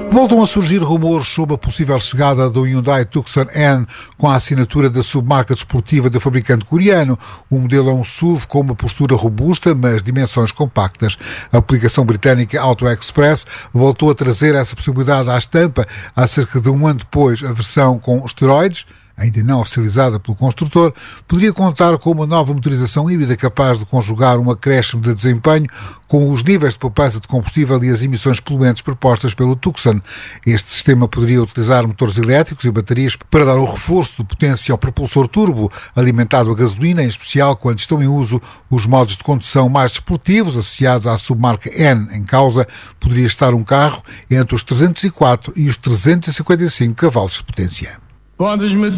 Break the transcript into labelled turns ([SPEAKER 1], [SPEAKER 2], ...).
[SPEAKER 1] Voltam a surgir rumores sobre a possível chegada do Hyundai Tucson N com a assinatura da submarca desportiva do fabricante coreano. O modelo é um SUV com uma postura robusta, mas dimensões compactas. A aplicação britânica Auto Express voltou a trazer essa possibilidade à estampa há cerca de um ano depois. A versão com esteroides, ainda não oficializada pelo construtor, poderia contar com uma nova motorização híbrida capaz de conjugar um acréscimo de desempenho com os níveis de poupança de combustível e as emissões poluentes propostas pelo Tucson. Este sistema poderia utilizar motores elétricos e baterias para dar um reforço de potência ao propulsor turbo, alimentado a gasolina, em especial quando estão em uso os modos de condução mais desportivos associados à submarca N. Em causa poderia estar um carro entre os 304 e os 355 cavalos de potência.
[SPEAKER 2] Podes-me